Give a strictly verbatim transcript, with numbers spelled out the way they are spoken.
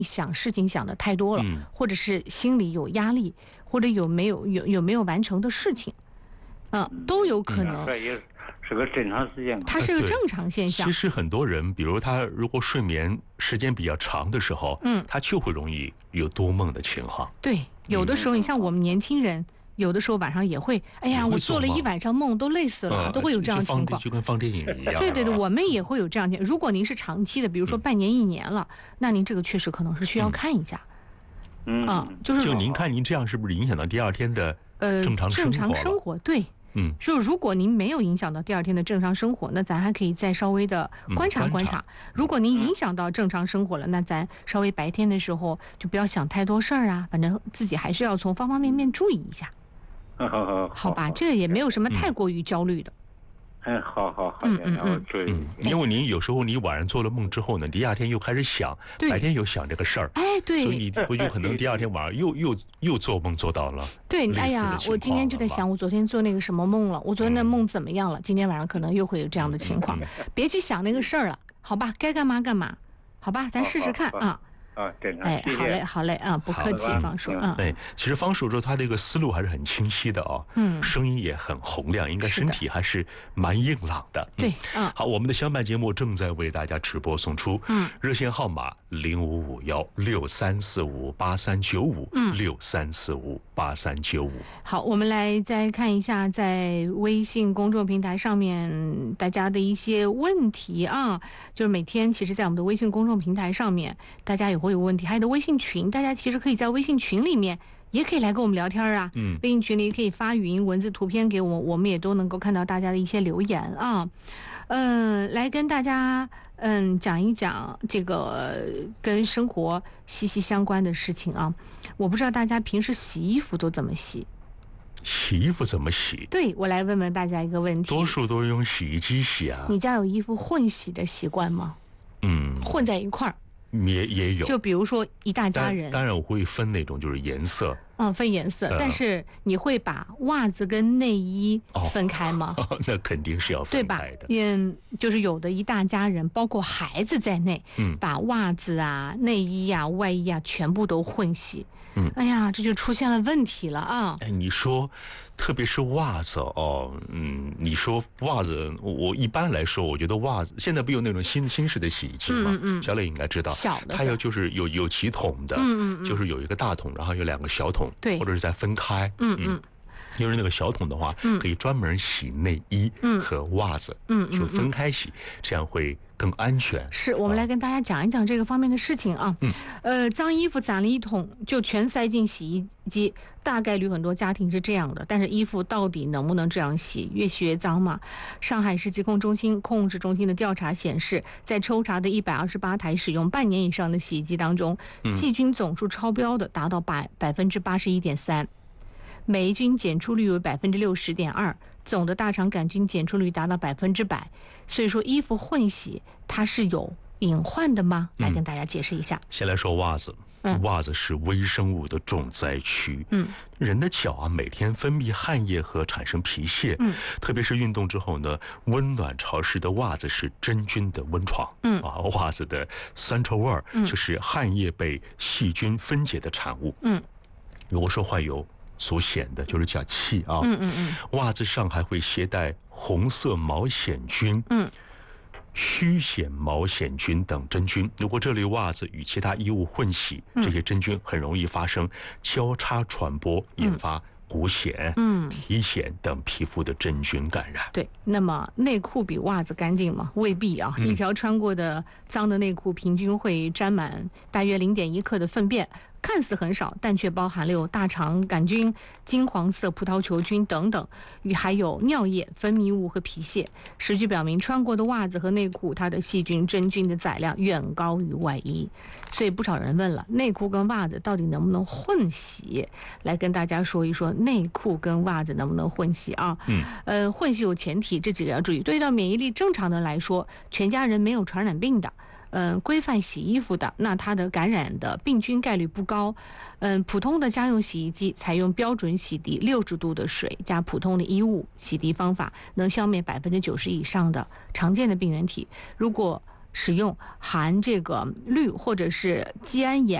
想事情想的太多了，嗯、或者是心里有压力，或者有没有有有没有完成的事情，啊、呃，都有可能。 这也是个正常事件， 它是个正常现象。 其实很多人，比如他如果睡眠时间比较长的时候，嗯，他就会容易有多梦的情况。 对，有的时候你像我们年轻人。有的时候晚上也会，哎呀，我做了一晚上梦，都累死了，嗯、都会有这样的情况， 就跟放电影一样。 对对对，我们也会有这样的。如果您是长期的，比如说半年、一年了，嗯、那您这个确实可能是需要看一下。 嗯啊，就是就您看您这样是不是影响到第二天的正常生活？ 呃，正常生活，对。嗯，就如果您没有影响到第二天的正常生活，那咱还可以再稍微的观察观察。嗯、如果您影响到正常生活了，那咱稍微白天的时候就不要想太多事儿啊，反正自己还是要从方方面面注意一下。好吧，这也没有什么太过于焦虑的。 嗯，好好好， 嗯嗯嗯， 对， 因为您有时候你晚上做了梦之后呢，第二天又开始想，白天又想这个事儿， 哎，对， 所以你不有可能第二天晚上又又又做梦做到了。 对，哎呀，我今天就在想，我昨天做那个什么梦了，我昨天的梦怎么样了？今天晚上可能又会有这样的情况，别去想那个事儿了，好吧？该干嘛干嘛，好吧？咱试试看啊。 啊，对， 哎，好嘞，好嘞，啊，不客气，方叔，嗯， 对，其实方叔说他这个思路还是很清晰的哦，嗯，声音也很洪亮，应该身体还是蛮硬朗的， 对，嗯， 好，我们的相伴节目正在为大家直播送出，嗯，热线号码零五五幺六三四五八三九五，嗯，六三四五八三九五。 好，我们来再看一下在微信公众平台上面大家的一些问题啊，就是每天其实，在我们的微信公众平台上面，大家有会有问题，还有的微信群，大家其实可以在微信群里面也可以来跟我们聊天啊。嗯，微信群里可以发语音、文字、图片给我，我们也都能够看到大家的一些留言啊。嗯，来跟大家嗯讲一讲这个跟生活息息相关的事情啊。我不知道大家平时洗衣服都怎么洗？ 洗衣服怎么洗？ 对，我来问问大家一个问题。 多数都用洗衣机洗啊。 你家有衣服混洗的习惯吗？嗯，混在一块儿。 也也有， 就比如说一大家人， 当然我会分那种就是颜色， 嗯，分颜色，呃、但是你会把袜子跟内衣分开吗？ 哦、那肯定是要分开的， 嗯，就是有的一大家人，包括孩子在内，嗯，把袜子啊、内衣啊、外衣啊全部都混洗，嗯，哎呀，这就出现了问题了啊！ 哎，你说，特别是袜子哦，嗯，你说袜子，我一般来说，我觉得袜子现在不有那种新新式的洗衣机吗？嗯嗯，小磊应该知道， 小的， 它有就是有有几桶的，嗯嗯，就是有一个大桶，然后有两个小桶， 对， 或者是再分开，嗯嗯。就是那个小桶的话，嗯、可以专门洗内衣和袜子，嗯，就分开洗，嗯嗯、这样会更安全。 是我们来跟大家讲一讲这个方面的事情啊。嗯，呃，脏衣服攒了一桶就全塞进洗衣机，大概率很多家庭是这样的。但是衣服到底能不能这样洗？越洗越脏嘛？上海市疾控中心控制中心的调查显示，在抽查的一百二十八台使用半年以上的洗衣机当中，细菌总数超标的达到百百分之八十一点三。霉菌检出率为百分之六十点二，总的大肠杆菌检出率达到百分之百。所以说，衣服混洗它是有隐患的吗？来跟大家解释一下。嗯、 先来说袜子，嗯、袜子是微生物的重灾区。嗯，人的脚啊，每天分泌汗液和产生皮屑。嗯，特别是运动之后呢，温暖潮湿的袜子是真菌的温床。嗯啊，袜子的酸臭味儿，就是汗液被细菌分解的产物。嗯，如果说患有所显的就是脚气啊，嗯嗯嗯，袜子上还会携带红色毛藓菌、嗯，须藓毛藓菌等真菌。如果这类袜子与其他衣物混洗，这些真菌很容易发生交叉传播，引发骨癣、嗯、皮癣等皮肤的真菌感染。 对，那么内裤比袜子干净吗？未必啊，嗯、一条穿过的脏的内裤平均会沾满大约零点一克的粪便。看似很少，但却包含了有大肠杆菌、金黄色葡萄球菌等等，与还有尿液、分泌物和皮屑。实据表明，穿过的袜子和内裤，它的细菌、真菌的载量远高于外衣。所以不少人问了，内裤跟袜子到底能不能混洗？来跟大家说一说，内裤跟袜子能不能混洗啊？嗯，呃，混洗有前提，这几个要注意。对到免疫力正常的来说，全家人没有传染病的。嗯，规范洗衣服的，那它的感染的病菌概率不高。嗯，普通的家用洗衣机采用标准洗涤六十度的水加普通的衣物洗涤方法，能消灭百分之九十以上的常见的病原体。如果使用含这个氯或者是基胺盐